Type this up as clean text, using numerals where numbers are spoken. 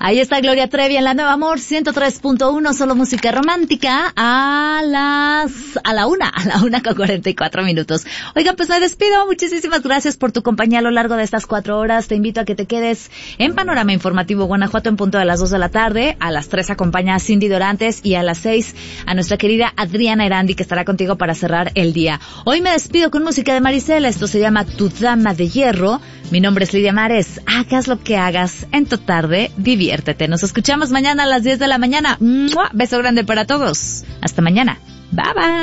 Ahí está Gloria Trevi en La Nueva Amor 103.1, solo música romántica a la 1:44. Oigan, pues me despido. Muchísimas gracias por tu compañía a lo largo de estas 4 horas. Te invito a que te quedes en Panorama Informativo Guanajuato en punto de las 2 de la tarde. A las 3 acompaña a Cindy Dorantes y a las 6 a nuestra querida Adriana Erandi, que estará contigo para cerrar el día. Hoy me despido con música de Marisela. Esto se llama Tu Dama de Hierro. Mi nombre es Lidia Mares. Hagas lo que hagas en tu tarde, diviértete. Nos escuchamos mañana a las 10 de la mañana. ¡Mua! Beso grande para todos. Hasta mañana. Bye bye.